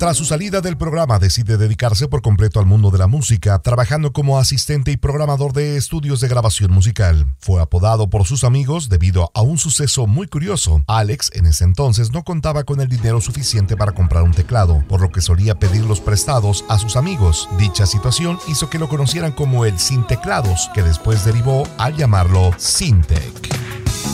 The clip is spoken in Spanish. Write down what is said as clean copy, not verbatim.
Tras su salida del programa, decide dedicarse por completo al mundo de la música, trabajando como asistente y programador de estudios de grabación musical. Fue apodado por sus amigos debido a un suceso muy curioso. Alex, en ese entonces, no contaba con el dinero suficiente para comprar un teclado, por lo que solía pedirlos prestados a sus amigos. Dicha situación hizo que lo conocieran como el Sin Teclados, que después derivó al llamarlo Sintec.